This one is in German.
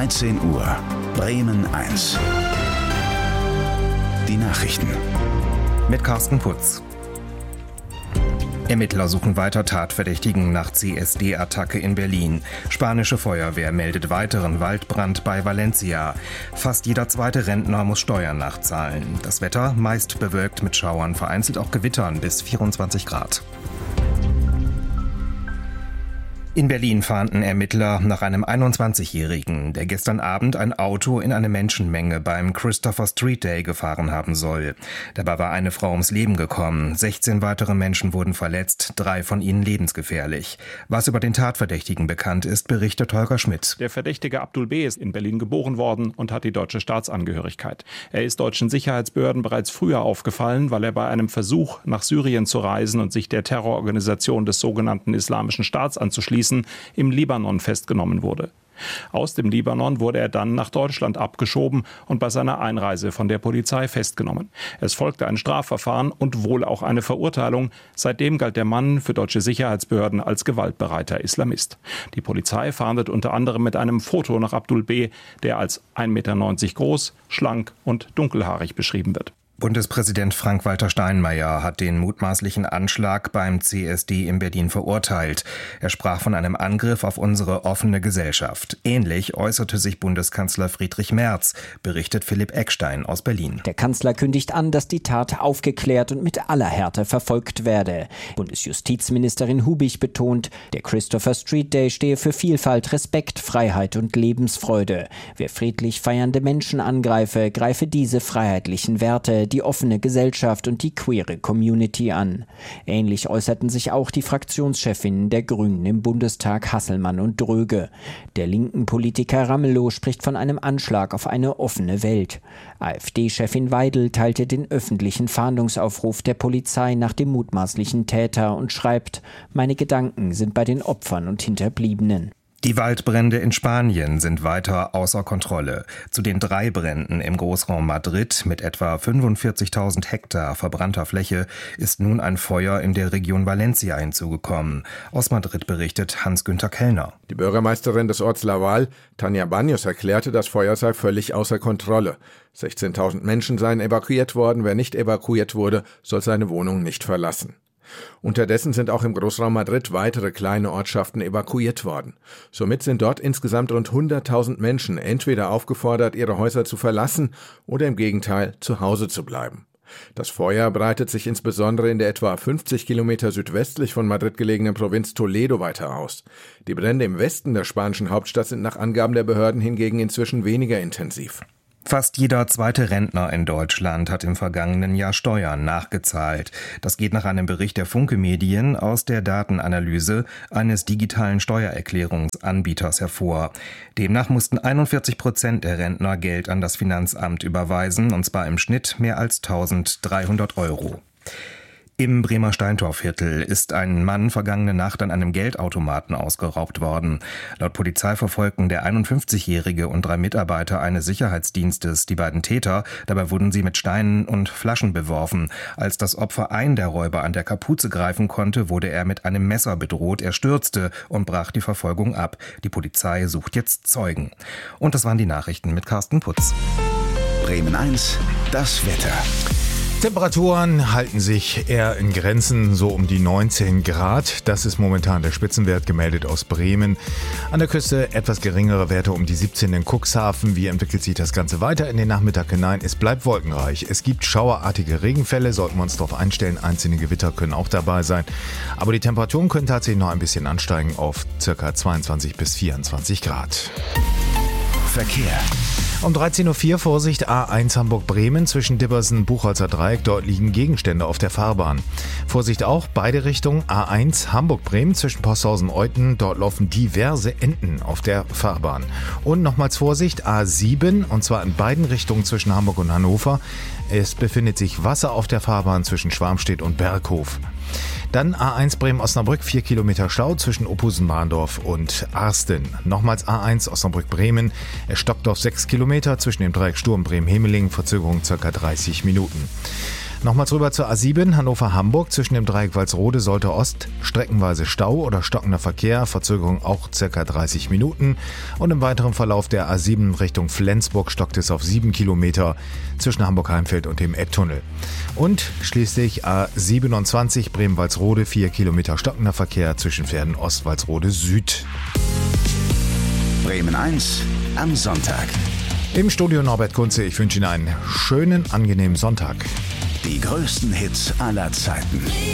13 Uhr, Bremen 1. Die Nachrichten. Mit Carsten Putz. Ermittler suchen weiter Tatverdächtigen nach CSD-Attacke in Berlin. Spanische Feuerwehr meldet weiteren Waldbrand bei Valencia. Fast jeder zweite Rentner muss Steuern nachzahlen. Das Wetter meist bewölkt mit Schauern, vereinzelt auch Gewittern bis 24 Grad. In Berlin fahnden Ermittler nach einem 21-Jährigen, der gestern Abend ein Auto in eine Menschenmenge beim Christopher Street Day gefahren haben soll. Dabei war eine Frau ums Leben gekommen. 16 weitere Menschen wurden verletzt, 3 von ihnen lebensgefährlich. Was über den Tatverdächtigen bekannt ist, berichtet Holger Schmidt. Der Verdächtige Abdul B. ist in Berlin geboren worden und hat die deutsche Staatsangehörigkeit. Er ist deutschen Sicherheitsbehörden bereits früher aufgefallen, weil er bei einem Versuch, nach Syrien zu reisen und sich der Terrororganisation des sogenannten Islamischen Staats anzuschließen, im Libanon festgenommen wurde. Aus dem Libanon wurde er dann nach Deutschland abgeschoben und bei seiner Einreise von der Polizei festgenommen. Es folgte ein Strafverfahren und wohl auch eine Verurteilung. Seitdem galt der Mann für deutsche Sicherheitsbehörden als gewaltbereiter Islamist. Die Polizei fahndet unter anderem mit einem Foto nach Abdul B., der als 1,90 Meter groß, schlank und dunkelhaarig beschrieben wird. Bundespräsident Frank-Walter Steinmeier hat den mutmaßlichen Anschlag beim CSD in Berlin verurteilt. Er sprach von einem Angriff auf unsere offene Gesellschaft. Ähnlich äußerte sich Bundeskanzler Friedrich Merz, berichtet Philipp Eckstein aus Berlin. Der Kanzler kündigt an, dass die Tat aufgeklärt und mit aller Härte verfolgt werde. Bundesjustizministerin Hubig betont, der Christopher Street Day stehe für Vielfalt, Respekt, Freiheit und Lebensfreude. Wer friedlich feiernde Menschen angreife, greife diese freiheitlichen Werte, die offene Gesellschaft und die queere Community an. Ähnlich äußerten sich auch die Fraktionschefinnen der Grünen im Bundestag Hasselmann und Dröge. Der linken Politiker Ramelow spricht von einem Anschlag auf eine offene Welt. AfD-Chefin Weidel teilte den öffentlichen Fahndungsaufruf der Polizei nach dem mutmaßlichen Täter und schreibt: Meine Gedanken sind bei den Opfern und Hinterbliebenen. Die Waldbrände in Spanien sind weiter außer Kontrolle. Zu den 3 Bränden im Großraum Madrid mit etwa 45.000 Hektar verbrannter Fläche ist nun ein Feuer in der Region Valencia hinzugekommen. Aus Madrid berichtet Hans-Günther Kellner. Die Bürgermeisterin des Orts Laval, Tania Baños, erklärte, das Feuer sei völlig außer Kontrolle. 16.000 Menschen seien evakuiert worden. Wer nicht evakuiert wurde, soll seine Wohnung nicht verlassen. Unterdessen sind auch im Großraum Madrid weitere kleine Ortschaften evakuiert worden. Somit sind dort insgesamt rund 100.000 Menschen entweder aufgefordert, ihre Häuser zu verlassen oder im Gegenteil zu Hause zu bleiben. Das Feuer breitet sich insbesondere in der etwa 50 Kilometer südwestlich von Madrid gelegenen Provinz Toledo weiter aus. Die Brände im Westen der spanischen Hauptstadt sind nach Angaben der Behörden hingegen inzwischen weniger intensiv. Fast jeder zweite Rentner in Deutschland hat im vergangenen Jahr Steuern nachgezahlt. Das geht nach einem Bericht der Funke Medien aus der Datenanalyse eines digitalen Steuererklärungsanbieters hervor. Demnach mussten 41% der Rentner Geld an das Finanzamt überweisen, und zwar im Schnitt mehr als 1.300 €. Im Bremer Steintorviertel ist ein Mann vergangene Nacht an einem Geldautomaten ausgeraubt worden. Laut Polizei verfolgten der 51-Jährige und 3 Mitarbeiter eines Sicherheitsdienstes die beiden Täter. Dabei wurden sie mit Steinen und Flaschen beworfen. Als das Opfer einen der Räuber an der Kapuze greifen konnte, wurde er mit einem Messer bedroht. Er stürzte und brach die Verfolgung ab. Die Polizei sucht jetzt Zeugen. Und das waren die Nachrichten mit Carsten Putz. Bremen 1, das Wetter. Temperaturen halten sich eher in Grenzen, so um die 19 Grad. Das ist momentan der Spitzenwert, gemeldet aus Bremen. An der Küste etwas geringere Werte um die 17 in Cuxhaven. Wie entwickelt sich das Ganze weiter in den Nachmittag hinein? Es bleibt wolkenreich. Es gibt schauerartige Regenfälle, sollten wir uns darauf einstellen. Einzelne Gewitter können auch dabei sein. Aber die Temperaturen können tatsächlich noch ein bisschen ansteigen auf ca. 22 bis 24 Grad. Verkehr. Um 13.04 Uhr Vorsicht, A1 Hamburg-Bremen zwischen Dibbersen-Buchholzer Dreieck. Dort liegen Gegenstände auf der Fahrbahn. Vorsicht auch, beide Richtungen. A1 Hamburg-Bremen zwischen Posthausen-Euthen. Dort laufen diverse Enten auf der Fahrbahn. Und nochmals Vorsicht, A7, und zwar in beiden Richtungen zwischen Hamburg und Hannover. Es befindet sich Wasser auf der Fahrbahn zwischen Schwarmstedt und Berghof. Dann A1 Bremen-Osnabrück, 4 Kilometer Stau zwischen Ophusen-Bahndorf und Arsten. Nochmals A1 Osnabrück-Bremen. Es stockt auf 6 Kilometer zwischen dem Dreieck Sturm Bremen-Hemeling, Verzögerung ca. 30 Minuten. Nochmals rüber zur A7 Hannover-Hamburg. Zwischen dem Dreieck Walsrode sollte Ost streckenweise Stau oder stockender Verkehr, Verzögerung auch ca. 30 Minuten. Und im weiteren Verlauf der A7 Richtung Flensburg stockt es auf 7 Kilometer zwischen Hamburg-Heimfeld und dem Ebbtunnel. Und schließlich A27 Bremen-Walsrode, 4 Kilometer stockender Verkehr zwischen Pferden Ost-Walsrode Süd. Bremen 1 am Sonntag. Im Studio Norbert Kunze, ich wünsche Ihnen einen schönen, angenehmen Sonntag. Die größten Hits aller Zeiten.